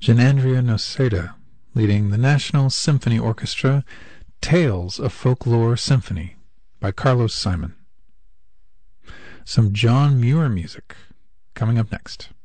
Gianandrea Noseda, leading the National Symphony Orchestra, Tales of Folklore Symphony by Carlos Simon. Some John Muir music coming up next.